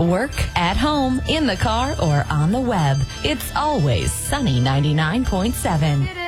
work, at home, in the car, or on the web. It's always Sunny 99.7.